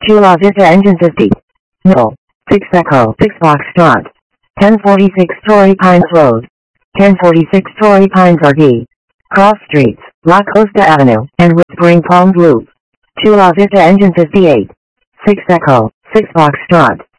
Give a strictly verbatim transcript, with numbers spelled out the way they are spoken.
Chula Vista Engine fifty. No. six Echo. six Foxtrot. ten forty-six Torrey Pines Road. ten forty-six Torrey Pines R D. Cross Streets, La Costa Avenue, and Whispering Palms Loop. Chula Vista Engine fifty-eight. six Echo. six Foxtrot.